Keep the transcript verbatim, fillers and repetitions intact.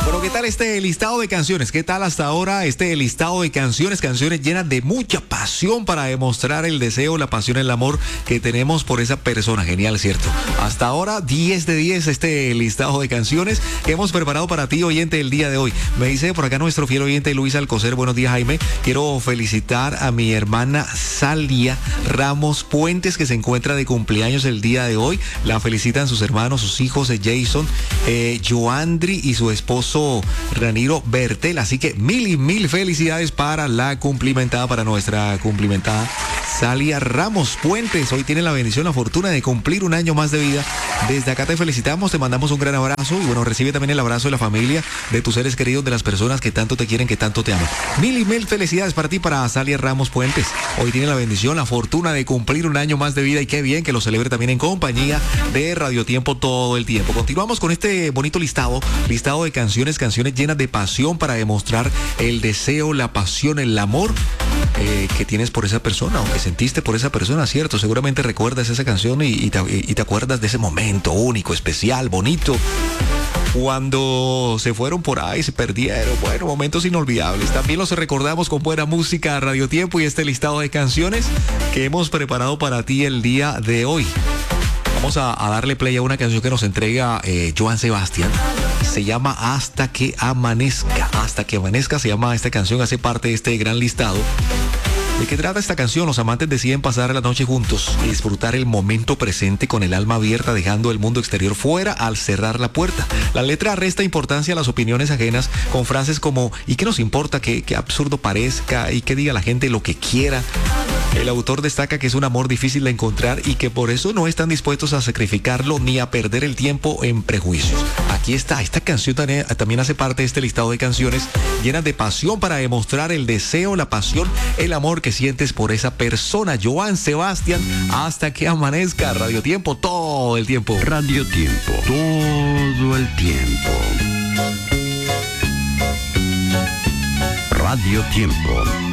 Bueno, ¿qué tal este listado de canciones? ¿Qué tal hasta ahora este listado de canciones? Canciones llenas de mucha pasión para demostrar el deseo, la pasión, el amor que tenemos por esa persona. Genial, ¿cierto? Hasta ahora, diez de diez este listado de canciones que hemos preparado para ti, oyente, el día de hoy. Me dice por acá nuestro fiel oyente Luis Alcocer. Buenos días, Jaime. Quiero felicitar a mi hermana Salia Ramos Puentes, que se encuentra de cumpleaños el día de hoy. La felicitan sus hermanos, sus hijos, eh, Jason, eh, Joandri y su esposo Raniro Bertel. Así que mil y mil felicidades para la cumplimentada, para nuestra cumplimentada Salia Ramos Puentes. Hoy tiene la bendición, la fortuna de cumplir un año más de vida. Desde acá te felicitamos, te mandamos un gran abrazo y bueno, recibe también el abrazo de la familia, de tus seres queridos, de las personas que tanto te quieren, que tanto te aman. Mil y mil felicidades para ti, para Salia Ramos Puentes. Hoy tiene la bendición, la fortuna de cumplir un año más de vida y qué bien que lo celebre también en compañía de Radio Tiempo todo el tiempo. Continuamos con este bonito listado, listado de canciones, canciones llenas de pasión para demostrar el deseo, la pasión, el amor eh, que tienes por esa persona o que sentiste por esa persona, ¿cierto? Seguramente recuerdas esa canción y, y, te, y te acuerdas de ese momento único, especial, bonito, cuando se fueron por ahí, se perdieron. Bueno, momentos inolvidables. También los recordamos con buena música, Radio Tiempo y este listado de canciones que hemos preparado para ti el día de hoy. Vamos a, a darle play a una canción que nos entrega eh, Joan Sebastián. Se llama Hasta que amanezca. Hasta que amanezca se llama esta canción, hace parte de este gran listado. ¿De qué trata esta canción? Los amantes deciden pasar la noche juntos y disfrutar el momento presente con el alma abierta, dejando el mundo exterior fuera al cerrar la puerta. La letra resta importancia a las opiniones ajenas con frases como ¿y qué nos importa que, que absurdo parezca? Y que diga la gente lo que quiera. El autor destaca que es un amor difícil de encontrar y que por eso no están dispuestos a sacrificarlo ni a perder el tiempo en prejuicios. Aquí está, esta canción también, también hace parte de este listado de canciones llenas de pasión para demostrar el deseo, la pasión, el amor que sientes por esa persona. Joan Sebastián, Hasta que amanezca. Radio Tiempo todo el tiempo. Radio Tiempo todo el tiempo. Radio Tiempo.